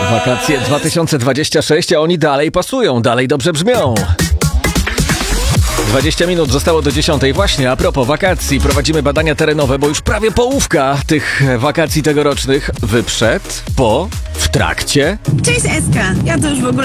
Wakacje 2026, a oni dalej pasują, dalej dobrze brzmią. 20 minut zostało do 10. Właśnie, a propos wakacji, prowadzimy badania terenowe, bo już prawie połówka tych wakacji tegorocznych. Wy przed, po, w trakcie. Cześć Eska, ja to już w ogóle